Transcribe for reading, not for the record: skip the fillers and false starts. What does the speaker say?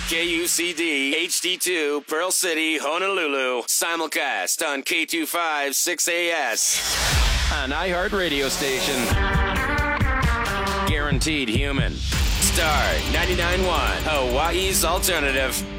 KUCD HD2 Pearl City, Honolulu. Simulcast on K256AS. An iHeart radio station. Guaranteed human. Star 99.1, Hawaii's alternative.